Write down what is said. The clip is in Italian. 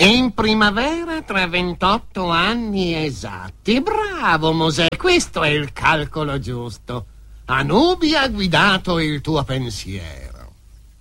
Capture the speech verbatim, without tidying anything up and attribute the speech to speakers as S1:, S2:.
S1: In primavera tra ventotto anni esatti. Bravo, Mosè, questo è il calcolo giusto. Anubia ha guidato il tuo pensiero.